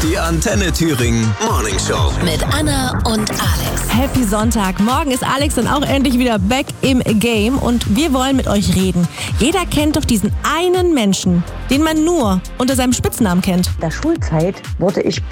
Die Antenne Thüringen Morning Show. Mit Anna und Alex. Happy Sonntag. Morgen ist Alex dann auch endlich wieder back im Game und wir wollen mit euch reden. Jeder kennt doch diesen einen Menschen, den man nur unter seinem Spitznamen kennt. In der Schulzeit wurde ich